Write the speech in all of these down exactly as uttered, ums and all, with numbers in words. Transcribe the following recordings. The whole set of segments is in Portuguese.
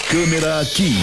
Câmera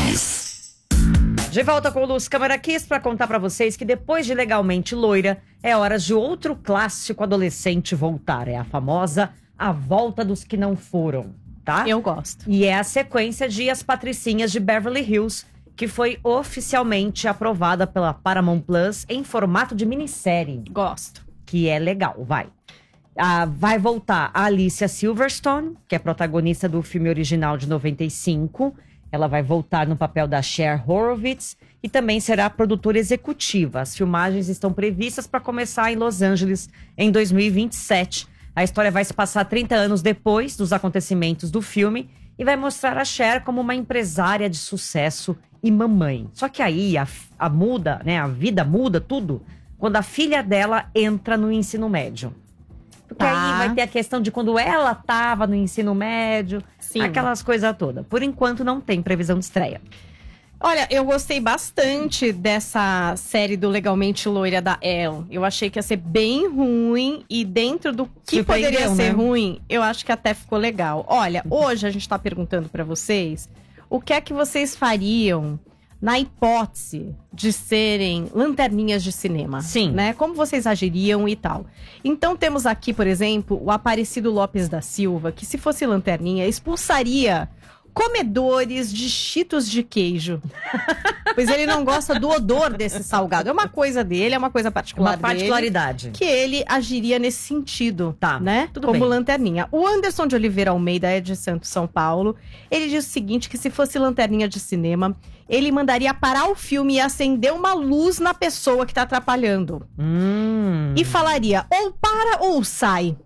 Kiss. De volta com o Luz Câmera Kiss para contar para vocês que depois de Legalmente Loira, é hora de outro clássico adolescente voltar. É a famosa A Volta dos Que Não Foram, tá? Eu gosto. E é a sequência de As Patricinhas de Beverly Hills, que foi oficialmente aprovada pela Paramount Plus em formato de minissérie. Gosto. Que é legal, vai. Ah, vai voltar a Alicia Silverstone, que é protagonista do filme original de noventa e cinco. Ela vai voltar no papel da Cher Horowitz e também será produtora executiva. As filmagens estão previstas para começar em Los Angeles em dois mil e vinte e sete. A história vai se passar trinta anos depois dos acontecimentos do filme e vai mostrar a Cher como uma empresária de sucesso e mamãe. Só que aí a, a muda, né, a vida muda tudo quando a filha dela entra no ensino médio. Porque Tá. aí vai ter a questão de quando ela estava no ensino médio, Sim. aquelas coisas todas. Por enquanto não tem previsão de estreia. Olha, eu gostei bastante dessa série do Legalmente Loira da Elle. Eu achei que ia ser bem ruim e dentro do que Surpreendeu, poderia ser né? ruim, eu acho que até ficou legal. Olha, hoje a gente tá perguntando pra vocês o que é que vocês fariam na hipótese de serem lanterninhas de cinema. Sim. Né? Como vocês agiriam e tal. Então temos aqui, por exemplo, o Aparecido Lopes da Silva, que se fosse lanterninha, expulsaria comedores de Cheetos de queijo. Pois ele não gosta do odor desse salgado. É uma coisa dele, é uma coisa particular Uma particularidade. dele, que ele agiria nesse sentido, Tá, né? tudo Como bem. lanterninha. O Anderson de Oliveira Almeida é de Santos, São Paulo. Ele diz o seguinte, que se fosse lanterninha de cinema, ele mandaria parar o filme e acender uma luz na pessoa que tá atrapalhando. Hum, E falaria, ou para ou sai.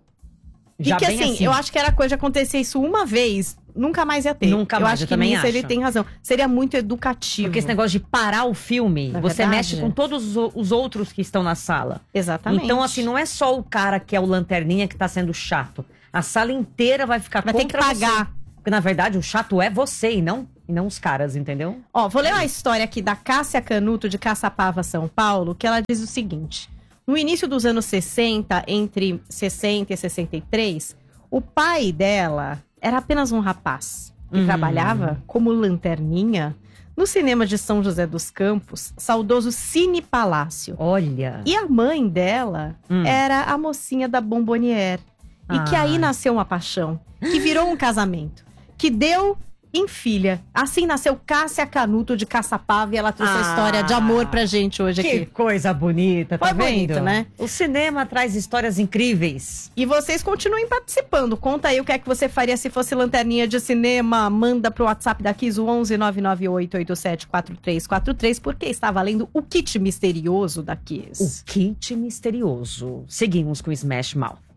já e que bem assim, eu acho que era coisa de acontecer isso uma vez, nunca mais ia ter. Nunca eu mais, acho eu que também nisso ele acho. tem razão. Seria muito educativo. Porque esse negócio de parar o filme, Na você verdade, mexe com todos os, os outros que estão na sala. Exatamente. Então, assim, não é só o cara que é o lanterninha que tá sendo chato. A sala inteira vai ficar Vai ter que contra pagar. você. Porque, na verdade, o chato é você e não, e não os caras, entendeu? Ó, vou ler uma história aqui da Cássia Canuto, de Caçapava, São Paulo, que ela diz o seguinte. No início dos anos sessenta, entre sessenta e sessenta e três, o pai dela era apenas um rapaz que Hum. trabalhava como lanterninha no cinema de São José dos Campos, saudoso Cine Palácio. Olha. E a mãe dela Hum. era a mocinha da Bombonière. E que Ah. aí nasceu uma paixão, que virou um casamento, que deu em filha. Assim nasceu Cássia Canuto de Caçapava e ela trouxe a Ah. história de amor pra gente hoje Que aqui. coisa bonita, tá Foi vendo? bonito, né? O cinema traz histórias incríveis. E vocês continuem participando. Conta aí o que é que você faria se fosse lanterninha de cinema. Manda pro WhatsApp da Kiss, o onze nove nove oito oito sete quatro três quatro três, porque está valendo o kit misterioso da Kiss. O kit misterioso. Seguimos com Smash Mouth.